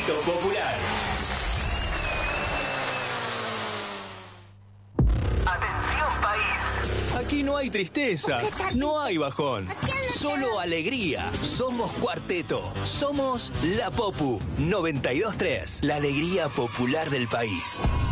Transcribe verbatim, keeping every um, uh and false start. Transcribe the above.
Cuarteto Popular. Atención, país. Aquí no hay tristeza, no hay bajón, solo alegría. Somos Cuarteto, somos La Popu noventa y dos tres, la alegría popular del país.